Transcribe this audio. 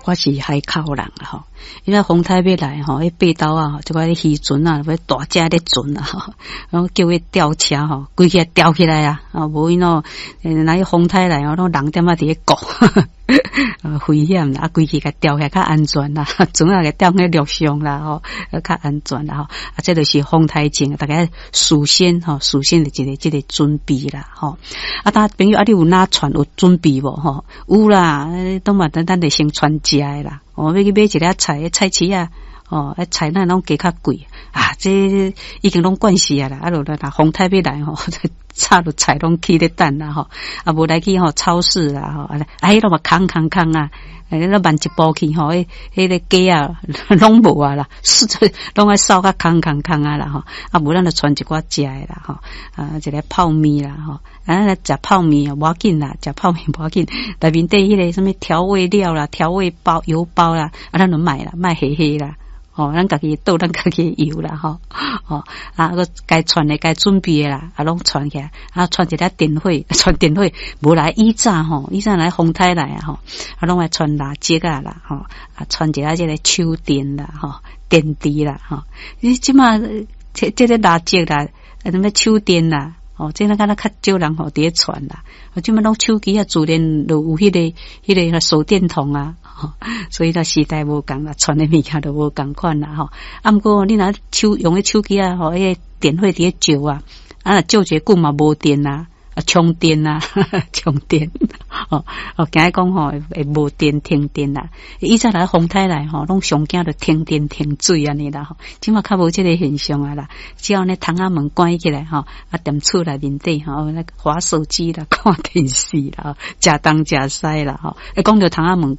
我是海口人啊吼，因为风台要来吼，迄八斗啊，这个渔船啊，要大只的船啊吼，然后叫伊吊车吼，规起来吊起来啊，无因哦，那风台来哦，拢人点啊伫咧顾。危险啦，规气甲吊起来较安全啦，船啊个吊喺陆上啦吼，较安全啦吼。这就是风台前，大家事先的这个准备啦吼。大家朋友你有哪船有准备无吼？有啦，都嘛咱得先穿食的啦。要去买一粒菜市啊。菜那拢价较贵啊，这已经拢惯死啊啦，落来啦，风台要来吼，炒落菜拢起咧等啦吼，无来去超市啦吼，迄落嘛空啊，那慢一步去吼，迄个鸡啊拢无啊啦，拢爱烧甲空啊啦吼，无咱就传一寡食的啦吼，一个泡面啦吼，食泡面无要紧啦，食泡面无要紧，内面底迄个什么调味料啦、调味包、油包啦，咱就买啦，买黑啦。咱家己倒，咱家己油啦，个该传的、该准备的啦，拢传起来，传一粒电火，传电火，无来以前来风台来啊，拢爱传蜡烛啊啦，传一下这个手电啦，电池啦，你即马这个蜡烛啦，什么手电啦。这那较少人伫咧传啦，即么拢手机啊，自然就有迄个手电筒啊，所以它时代无共啦，传的物件都无共款啦，毋过你若用个手机啊，迄个电火伫咧照啊，照一久嘛无电啊。充电啊，充电今日讲会无电停电啦。以前来风台来拢上惊着停电停水安尼啦即马较无即个现象啊啦。只要呢窗仔门关起来踮厝内面底滑手机啦、看电视啦、食东食西啦讲着窗仔门。